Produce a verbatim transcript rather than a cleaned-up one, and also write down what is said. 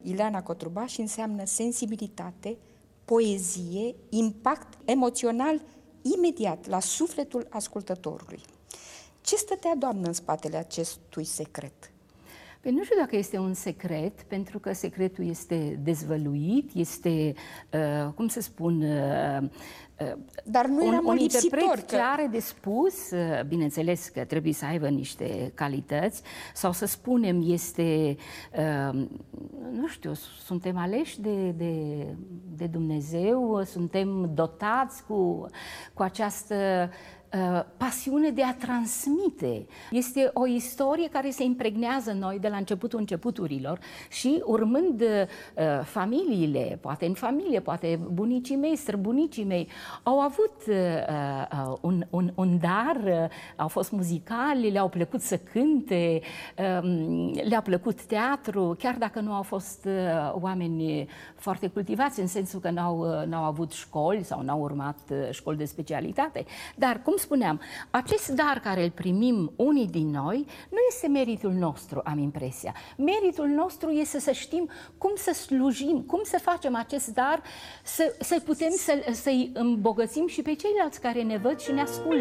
Ileana Cotrubaș înseamnă sensibilitate, poezie, impact emoțional imediat la sufletul ascultătorului. Ce stătea, doamnă, în spatele acestui secret? Păi nu știu dacă este un secret, pentru că secretul este dezvăluit, este, uh, cum să spun, uh, Dar nu era un, un interpret că... ce are de spus, uh, bineînțeles că trebuie să aibă niște calități, sau să spunem este, uh, nu știu, suntem aleși de, de, de Dumnezeu, suntem dotați cu, cu această Uh, pasiune de a transmite. Este o istorie care se impregnează în noi de la începutul începuturilor și urmând uh, familiile, poate în familie, poate bunicii mei, străbunicii mei, au avut uh, uh, un, un, un dar, uh, au fost muzicali, le-au plăcut să cânte, uh, le-a plăcut teatru, chiar dacă nu au fost uh, oameni foarte cultivați, în sensul că n-au, uh, n-au avut școli sau n-au urmat uh, școli de specialitate. Dar, cum spuneam, acest dar care îl primim unii din noi nu este meritul nostru, am impresia. Meritul nostru este să știm cum să slujim, cum să facem acest dar, să, să putem să, să-i îmbogățim și pe ceilalți care ne văd și ne ascultă.